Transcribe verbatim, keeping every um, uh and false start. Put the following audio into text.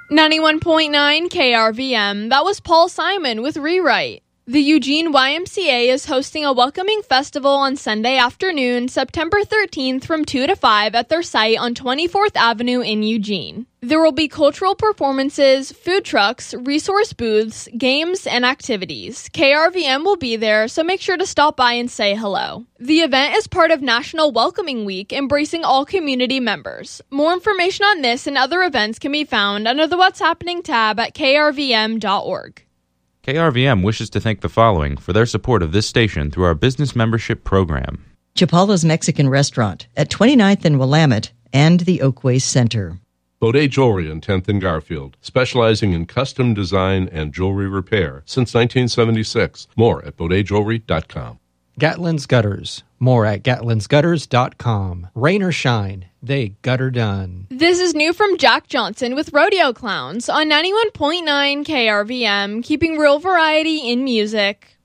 ninety-one point nine K R V M, that was Paul Simon with Rewrite. The Eugene Y M C A is hosting a welcoming festival on Sunday afternoon, September thirteenth from two to five at their site on twenty-fourth Avenue in Eugene. There will be cultural performances, food trucks, resource booths, games, and activities. K R V M will be there, so make sure to stop by and say hello. The event is part of National Welcoming Week, embracing all community members. More information on this and other events can be found under the What's Happening tab at K R V M dot org. K R V M wishes to thank the following for their support of this station through our business membership program. Chapala's Mexican Restaurant at twenty-ninth and Willamette and the Oakway Center. Baudet Jewelry on tenth and Garfield, specializing in custom design and jewelry repair since nineteen seventy-six. More at baudet jewelry dot com. Gatlin's Gutters. More at gatlins gutters dot com. Rain or shine, they gutter done. This is new from Jack Johnson with Rodeo Clowns on ninety-one point nine K R V M, keeping real variety in music.